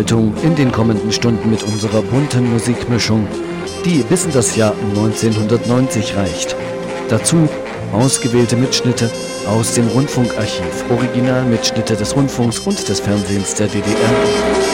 Unterhaltung in den kommenden Stunden mit unserer bunten Musikmischung, die bis in das Jahr 1990 reicht. Dazu ausgewählte Mitschnitte aus dem Rundfunkarchiv, Originalmitschnitte des Rundfunks und des Fernsehens der DDR.